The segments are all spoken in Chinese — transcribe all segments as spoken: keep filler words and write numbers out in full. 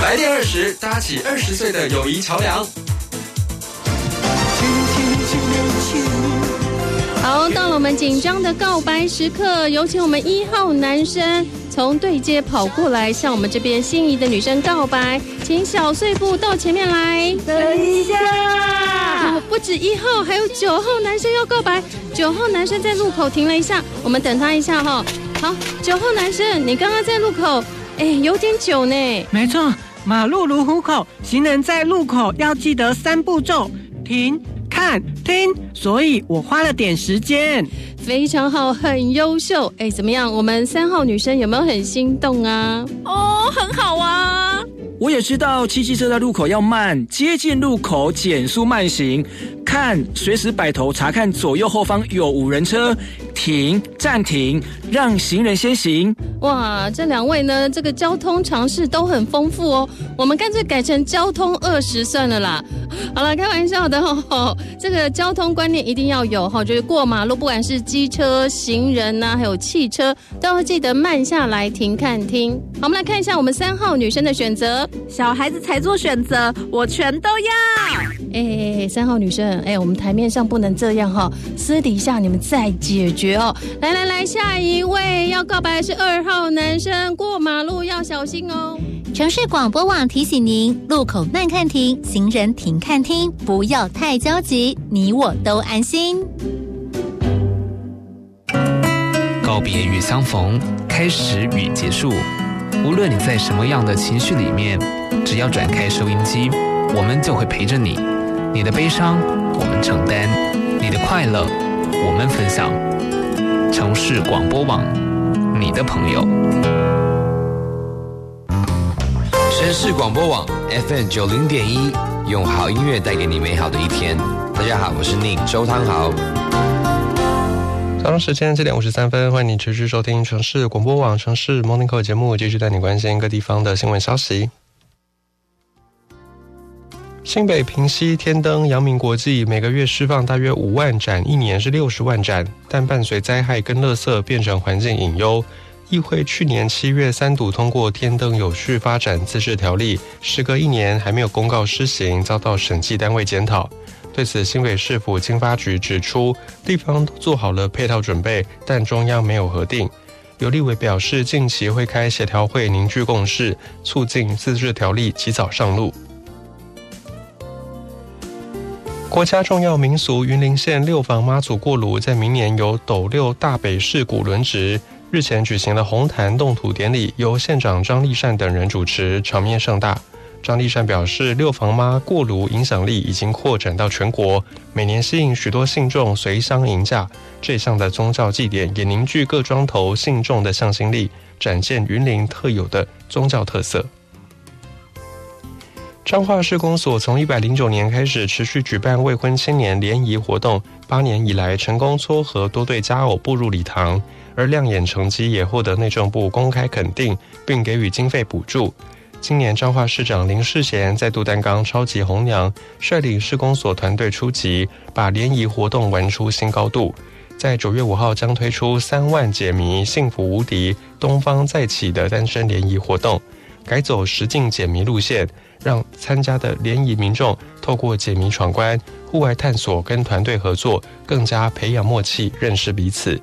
来电二十，搭起二十岁的友谊桥梁。 好，到了我们紧张的告白时刻，有请我们一号男生从对街跑过来，向我们这边心仪的女生告白，请小碎步到前面来。 等一下， 哦，不止一号，还有九号男生要告白。九号男生在路口停了一下，我们等他一下哈。好，九号男生，你刚刚在路口，哎，有点久呢。 没错，马路如虎口，行人在路口要记得三步骤：停、看、听。所以我花了点时间。 非常好，很优秀。哎，怎么样？我们三号女生有没有很心动啊？ 哦，很好啊。 我也知道骑机车在路口要慢，接近路口减速慢行，看随时摆头查看左右后方有无人车，停暂停，让行人先行。 哇，这两位呢，这个交通常识都很丰富哦。我们干脆改成交通二十算了啦。好了，开玩笑的哦。这个交通观念一定要有哈，就是过马路，不管是机车、行人呐、啊，还有汽车，都要记得慢下来停看听。好，我们来看一下我们三号女生的选择。 小孩子才做选择，我全都要。 哎，三号女生，哎，我们台面上不能这样哈，私底下你们再解决哦。来来来，下一位要告白的是二号男生，过马路要小心哦。 城市广播网提醒您：路口慢看停，行人停看听，不要太焦急，你我都安心。 告别与相逢，开始与结束。无论你在什么样的情绪里面，只要转开收音机，我们就会陪着你。你的悲伤，我们承担；你的快乐，我们分享。城市广播网，你的朋友。 城市广播网 F M 九零点一，用好音乐带给你美好的一天。大家好，我是 Nick 周汤豪。 早上时间七点五十三分，欢迎你持续收听城市广播网城市 Morning Call 节目，继续带你关心各地方的新闻消息。新北平溪天灯阳明国际每个月释放大约五万盏，一年是六十万盏，但伴随灾害跟垃圾变成环境隐忧。议会去年七月三读通过天灯有序发展自治条例，时隔一年还没有公告施行，遭到审计单位检讨。对此，新北市府经发局指出，地方都做好了配套准备，但中央没有核定。有立委表示，近期会开协调会凝聚共识，促进自治条例及早上路。国家重要民俗云林县六房妈祖过炉，在明年由斗六大北市古轮值。日前举行了红坛动土典礼，由县长张立善等人主持，场面盛大。张立善表示，六房妈过炉影响力已经扩展到全国，每年吸引许多信众随乡迎驾。这项的宗教祭典也凝聚各庄头信众的向心力，展现云林特有的宗教特色。彰化市公所从一百零九年开始持续举办未婚青年联谊活动，八年以来成功撮合多对佳偶步入礼堂，而亮眼成绩也获得内政部公开肯定，并给予经费补助。今年彰化市长林世贤再度担纲超级红娘，率领市公所团队出击，把联谊活动玩出新高度。在九月五号将推出三万解谜幸福无敌东方再起的单身联谊活动，改走实境解谜路线，让参加的联谊民众透过解谜闯关、户外探索跟团队合作，更加培养默契，认识彼此。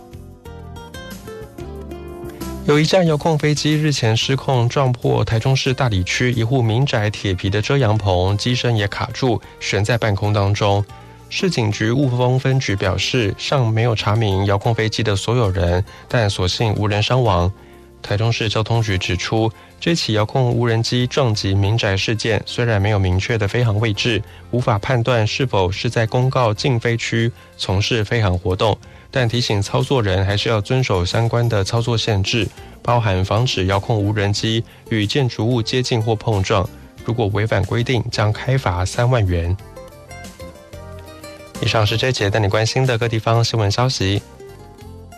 有一架遥控飞机日前失控撞破台中市大里区一户民宅铁皮的遮阳棚，机身也卡住，悬在半空当中。市警局雾峰分局表示，尚没有查明遥控飞机的所有人，但所幸无人伤亡。台中市交通局指出，这起遥控无人机撞击民宅事件虽然没有明确的飞行位置，无法判断是否是在公告禁飞区从事飞行活动，但提醒操作人还是要遵守相关的操作限制，包含防止遥控无人机与建筑物接近或碰撞，如果违反规定将开罚三万元。以上是这一节带你关心的各地方新闻消息。